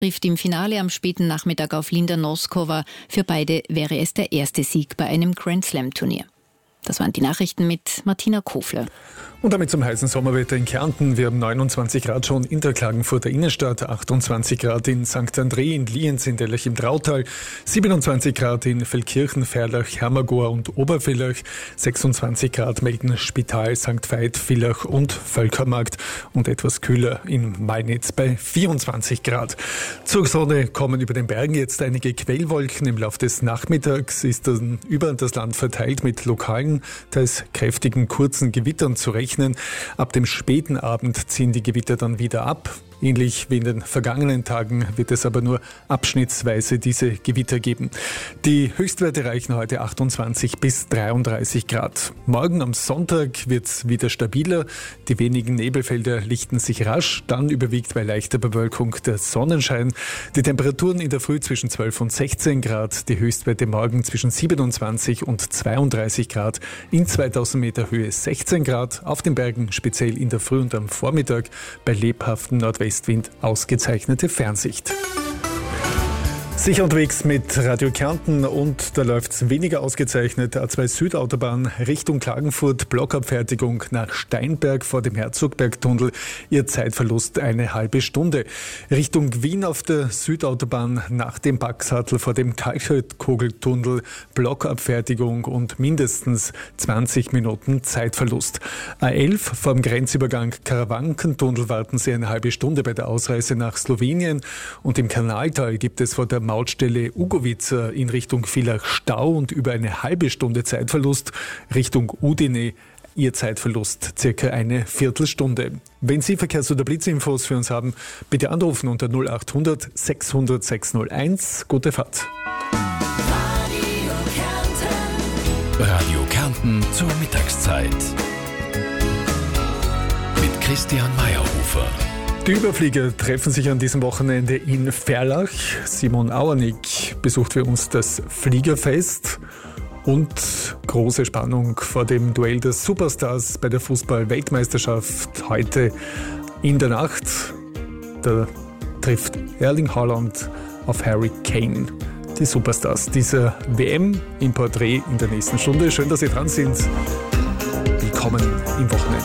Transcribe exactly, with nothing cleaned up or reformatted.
trifft im Finale am späten Nachmittag auf Linda Noskova. Für beide wäre es der erste Sieg bei einem Grand-Slam-Turnier. Das waren die Nachrichten mit Martina Kofler. Und damit zum heißen Sommerwetter in Kärnten. Wir haben neunundzwanzig Grad schon in der Klagenfurter Innenstadt, achtundzwanzig Grad in Sankt André, in Lienz, in Dellach im Trautal, siebenundzwanzig Grad in Feldkirchen, Ferlach, Hermagor und Obervillach, sechsundzwanzig Grad melden Spital, Sankt Veit, Villach und Völkermarkt und etwas kühler in Malnitz bei vierundzwanzig Grad. Zur Sonne kommen über den Bergen jetzt einige Quellwolken. Im Laufe des Nachmittags ist dann über das Land verteilt mit lokalen, teils kräftigen, kurzen Gewittern zu rechnen. Ab dem späten Abend ziehen die Gewitter dann wieder ab. Ähnlich wie in den vergangenen Tagen wird es aber nur abschnittsweise diese Gewitter geben. Die Höchstwerte reichen heute achtundzwanzig bis dreiunddreißig Grad. Morgen am Sonntag wird es wieder stabiler. Die wenigen Nebelfelder lichten sich rasch. Dann überwiegt bei leichter Bewölkung der Sonnenschein. Die Temperaturen in der Früh zwischen zwölf und sechzehn Grad. Die Höchstwerte morgen zwischen siebenundzwanzig und zweiunddreißig Grad. In zweitausend Meter Höhe sechzehn Grad. Auf den Bergen speziell in der Früh und am Vormittag bei lebhaftem Nordwestwind ausgezeichnete Fernsicht. Sicher unterwegs mit Radio Kärnten und da läuft es weniger ausgezeichnet. A zwei Südautobahn Richtung Klagenfurt, Blockabfertigung nach Steinberg vor dem Herzogbergtunnel. Ihr Zeitverlust eine halbe Stunde. Richtung Wien auf der Südautobahn nach dem Baxhatl vor dem Kalchkogeltunnel, Blockabfertigung und mindestens zwanzig Minuten Zeitverlust. A elf vom Grenzübergang Karawankentunnel warten Sie eine halbe Stunde bei der Ausreise nach Slowenien und im Kanaltal gibt es vor der Mautstelle Ugovica in Richtung Villach Stau und über eine halbe Stunde Zeitverlust. Richtung Udine Ihr Zeitverlust circa eine Viertelstunde. Wenn Sie Verkehrs- oder Blitzinfos für uns haben, bitte anrufen unter null acht hundert sechshundert sechshunderteins. Gute Fahrt. Radio Kärnten. Radio Kärnten zur Mittagszeit. Mit Christian Meyerhofer. Die Überflieger treffen sich an diesem Wochenende in Ferlach. Simon Auernick besucht für uns das Fliegerfest und große Spannung vor dem Duell der Superstars bei der Fußball-Weltmeisterschaft heute in der Nacht. Da trifft Erling Haaland auf Harry Kane. Die Superstars dieser W M im Porträt in der nächsten Stunde. Schön, dass Sie dran sind. Willkommen im Wochenende.